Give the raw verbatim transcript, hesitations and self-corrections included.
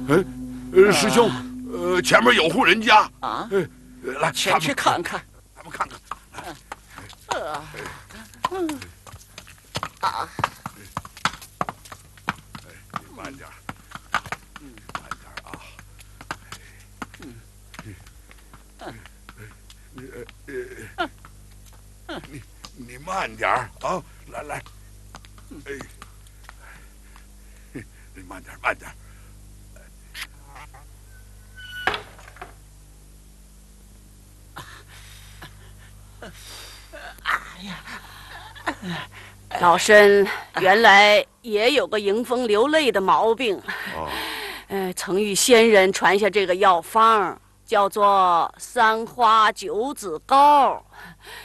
哎，呃，师兄，呃，前面有户人家啊， 呃，来， 前去看看。 咱们看看。 呃，嗯，啊， 你慢点，嗯，慢点啊。嗯，嗯，你呃呃，你你慢点啊，来来，哎，你慢点慢点。 哎呀， 老身原来也有个迎风流泪的毛病， 哦， 呃，曾与先人传下这个药方，叫做三花九子膏。